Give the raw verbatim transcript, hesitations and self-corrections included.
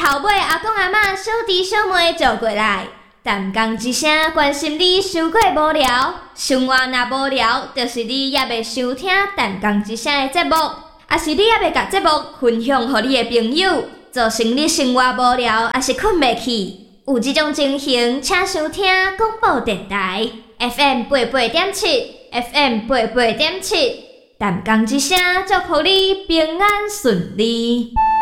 后尾阿公阿嬷、小弟小妹照过来。淡江一声关心你伤过无聊，生活若无聊，就是你也袂收听淡江一声的节目，也是你也袂甲节目分享予你的朋友，造成你生活无聊，也是困袂去。有这种情形，请收听广播电台 F M 八八点七 ，F M 八八点七，淡江一声祝福你平安顺利。